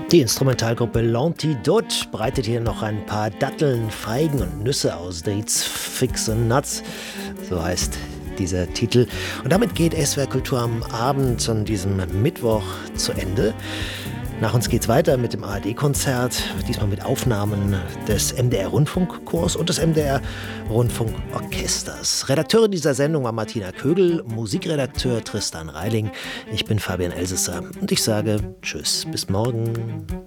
Die Instrumentalgruppe L'Antidote breitet hier noch ein paar Datteln, Feigen und Nüsse aus. Dates, Figs and Nuts, so heißt dieser Titel. Und damit geht SWR Kultur am Abend an diesem Mittwoch zu Ende. Nach uns geht's weiter mit dem ARD-Konzert, diesmal mit Aufnahmen des MDR-Rundfunkchors und des MDR-Rundfunkorchesters. Redakteurin dieser Sendung war Martina Kögel, Musikredakteur Tristan Reiling. Ich bin Fabian Elsesser und ich sage Tschüss, bis morgen.